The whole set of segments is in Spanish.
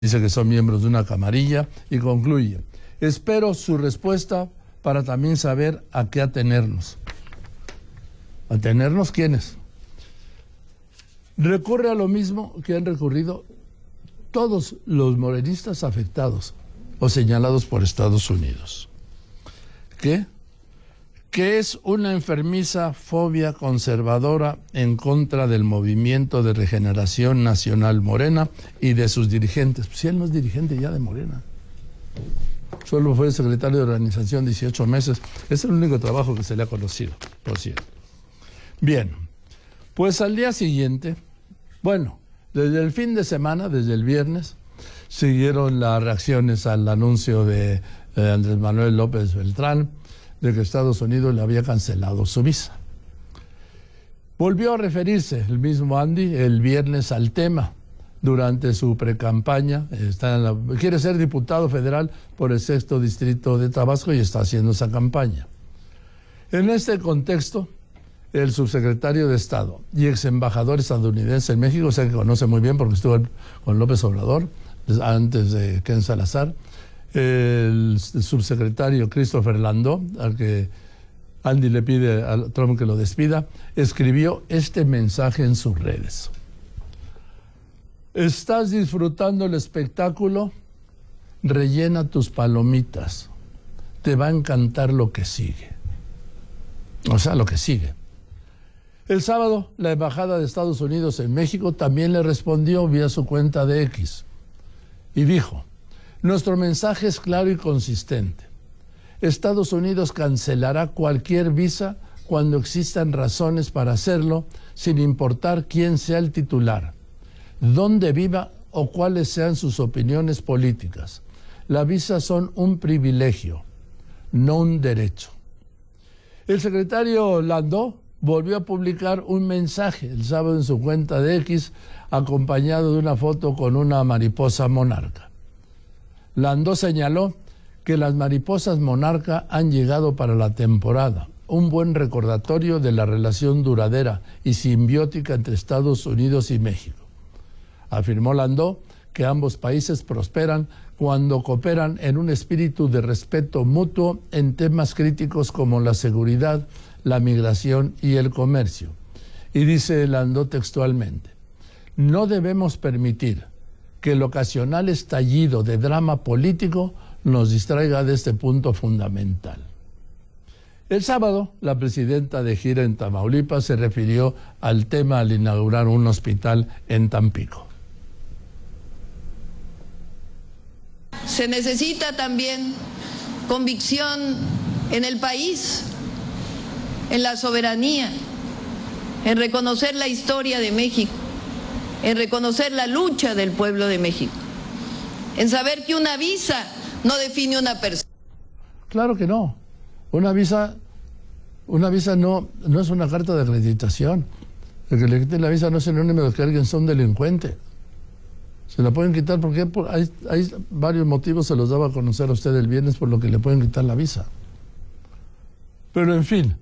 Dice que son miembros de una camarilla y concluye: espero su respuesta para también saber a qué atenernos. ¿Atenernos quiénes? Recurre a lo mismo que han recurrido todos los morenistas afectados o señalados por Estados Unidos. ¿Qué? Que es una enfermiza fobia conservadora en contra del Movimiento de Regeneración Nacional Morena y de sus dirigentes. Si él no es dirigente ya de Morena. Solo fue secretario de organización 18 meses. Es el único trabajo que se le ha conocido, por cierto. Bien, pues al día siguiente, bueno, desde el fin de semana, desde el viernes, siguieron las reacciones al anuncio de Andrés Manuel López Beltrán de que Estados Unidos le había cancelado su visa. Volvió a referirse el mismo Andy el viernes al tema durante su precampaña. Quiere ser diputado federal por el 6º distrito de Tabasco y está haciendo esa campaña. En este contexto, el subsecretario de Estado y ex embajador estadounidense en México, o sea que conoce muy bien porque estuvo con López Obrador antes de Ken Salazar, el subsecretario Christopher Landau, al que Andy le pide a Trump que lo despida, escribió este mensaje en sus redes: ¿estás disfrutando el espectáculo? Rellena tus palomitas. Te va a encantar lo que sigue. O sea, lo que sigue. El sábado, la Embajada de Estados Unidos en México también le respondió vía su cuenta de X y dijo: nuestro mensaje es claro y consistente. Estados Unidos cancelará cualquier visa cuando existan razones para hacerlo, sin importar quién sea el titular, dónde viva o cuáles sean sus opiniones políticas. Las visas son un privilegio, no un derecho. El secretario Landau volvió a publicar un mensaje el sábado en su cuenta de X, acompañado de una foto con una mariposa monarca. Landau señaló que las mariposas monarca han llegado para la temporada, un buen recordatorio de la relación duradera y simbiótica entre Estados Unidos y México. Afirmó Landau que ambos países prosperan cuando cooperan en un espíritu de respeto mutuo en temas críticos como la seguridad, la migración y el comercio. Y dice Landau textualmente: no debemos permitir que el ocasional estallido de drama político nos distraiga de este punto fundamental. El sábado, la presidenta de gira en Tamaulipas se refirió al tema al inaugurar un hospital en Tampico. Se necesita también convicción en el país, en la soberanía, en reconocer la historia de México, en reconocer la lucha del pueblo de México, en saber que una visa no define una persona. Claro que no. Una visa no es una carta de acreditación. El que le quiten la visa no es sinónimo de que alguien sea un delincuente. Se la pueden quitar porque hay varios motivos, se los daba a conocer a usted el viernes, por lo que le pueden quitar la visa. Pero en fin,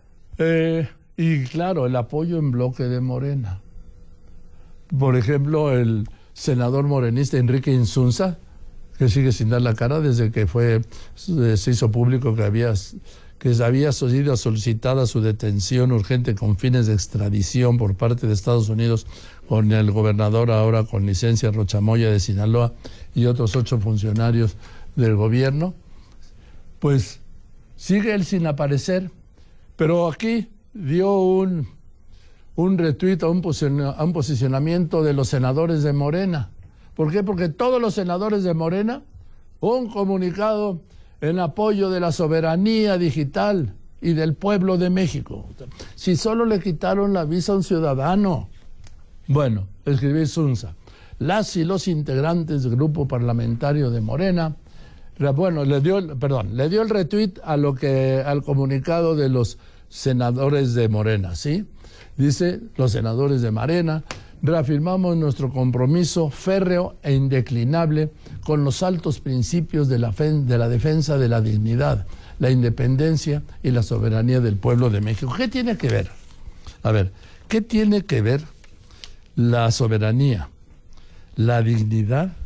y claro, el apoyo en bloque de Morena. Por ejemplo, el senador morenista Enrique Insunza, que sigue sin dar la cara desde que se hizo público que había sido solicitada su detención urgente con fines de extradición por parte de Estados Unidos con el gobernador ahora con licencia Rochamoya de Sinaloa y otros 8 funcionarios del gobierno, pues sigue él sin aparecer, pero aquí dio un retweet a un posicionamiento de los senadores de Morena. ¿Por qué? Porque todos los senadores de Morena, un comunicado en apoyo de la soberanía digital y del pueblo de México. Si solo le quitaron la visa a un ciudadano. Bueno, escribí Sunza. Las y los integrantes del grupo parlamentario de Morena, bueno, le dio el retweet al comunicado de los senadores de Morena, ¿sí? Dice: los senadores de Morena reafirmamos nuestro compromiso férreo e indeclinable con los altos principios de la defensa de la dignidad, la independencia y la soberanía del pueblo de México. ¿Qué tiene que ver? A ver, ¿qué tiene que ver la soberanía, la dignidad